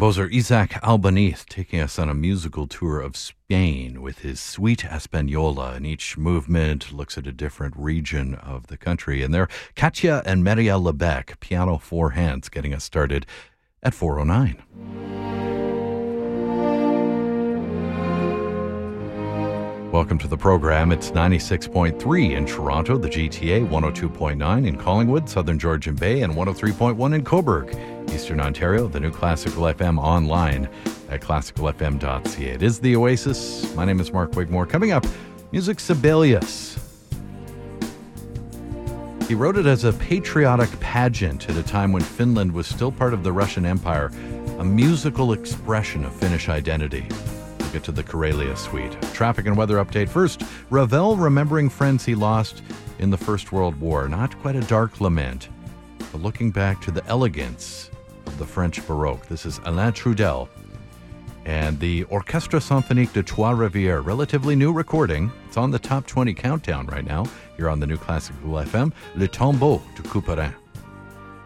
Composer Isaac Albeniz taking us on a musical tour of Spain with his Suite Española, and each movement looks at a different region of the country. And there, Katja and Maria Lebec, piano four hands, getting us started at 4:09. Welcome to the program. It's 96.3 in Toronto, the GTA, 102.9 in Collingwood, Southern Georgian Bay, and 103.1 in Cobourg, Eastern Ontario, the new Classical FM online at classicalfm.ca. It is the Oasis. My name is Mark Wigmore. Coming up, music Sibelius. He wrote it as a patriotic pageant at a time when Finland was still part of the Russian Empire, a musical expression of Finnish identity. We'll get to the Karelia Suite. Traffic and weather update first. Ravel remembering friends he lost in the First World War. Not quite a dark lament, but looking back to the elegance of the French Baroque. This is Alain Trudel and the Orchestre Symphonique de Trois-Rivières, relatively new recording. It's on the top 20 countdown right now here on the new Classical FM, Le Tombeau de Couperin.